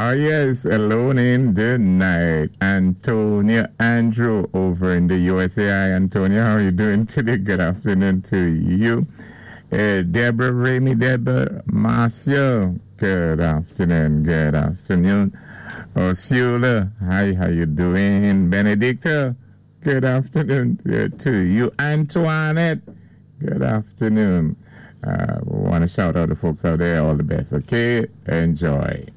Oh, yes, alone in the night. Antonia Andrew over in the USA. Hi, Antonia, how are you doing today? Good afternoon to you. Deborah Remy, Deborah Marcia. Good afternoon. Good afternoon. Osula, hi, how you doing? Benedicta, good afternoon to you. Antoinette, good afternoon. We want to shout out the folks out there, all the best, okay? Enjoy.